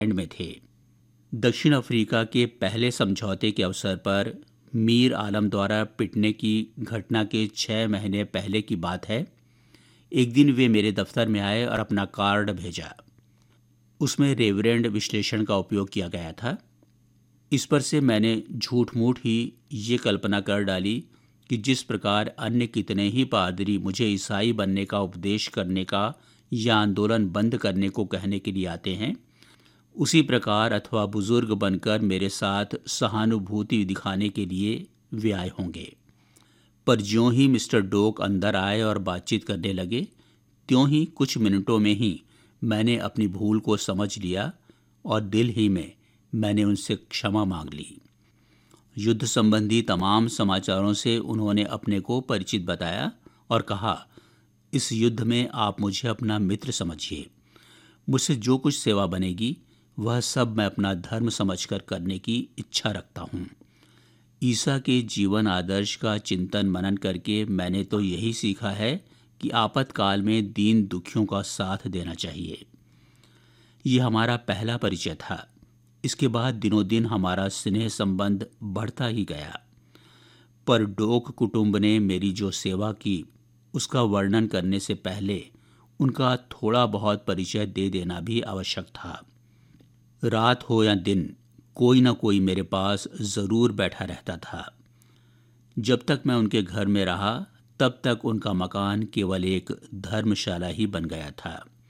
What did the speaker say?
And में थे। दक्षिण अफ्रीका के पहले समझौते के अवसर पर मीर आलम द्वारा पिटने की घटना के 6 महीने पहले की बात है। एक दिन वे मेरे दफ्तर में आए और अपना कार्ड भेजा। उसमें रेवरेंड विश्लेषण का उपयोग किया गया था। इस पर से मैंने झूठ मूठ ही ये कल्पना कर डाली कि जिस प्रकार अन्य कितने ही पादरी मुझे ईसाई बनने का उपदेश करने का या आंदोलन बंद करने को कहने के लिए आते हैं, उसी प्रकार अथवा बुजुर्ग बनकर मेरे साथ सहानुभूति दिखाने के लिए वे आए होंगे। पर ज्यों ही मिस्टर डोक अंदर आए और बातचीत करने लगे, त्यों ही कुछ मिनटों में ही मैंने अपनी भूल को समझ लिया और दिल ही में मैंने उनसे क्षमा मांग ली। युद्ध संबंधी तमाम समाचारों से उन्होंने अपने को परिचित बताया और कहा, इस युद्ध में आप मुझे अपना मित्र समझिए। मुझसे जो कुछ सेवा बनेगी वह सब मैं अपना धर्म समझकर करने की इच्छा रखता हूँ। ईसा के जीवन आदर्श का चिंतन मनन करके मैंने तो यही सीखा है कि आपातकाल में दीन दुखियों का साथ देना चाहिए। ये हमारा पहला परिचय था। इसके बाद दिनों दिन हमारा स्नेह संबंध बढ़ता ही गया। पर डोक कुटुंब ने मेरी जो सेवा की उसका वर्णन करने से पहले उनका थोड़ा बहुत परिचय दे देना भी आवश्यक था। रात हो या दिन, कोई ना कोई मेरे पास ज़रूर बैठा रहता था। जब तक मैं उनके घर में रहा तब तक उनका मकान केवल एक धर्मशाला ही बन गया था।